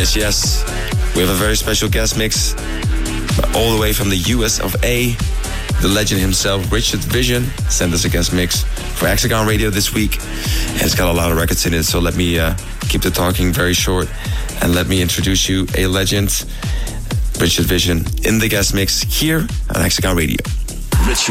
Yes. We have a very special guest mix all the way from the US of A. The legend himself, Richard Vision, sent us a guest mix for Hexagon Radio this week. And it's got a lot of records in it, so let me keep the talking very short and let me introduce you a legend, Richard Vision, in the guest mix here on Hexagon Radio. Richard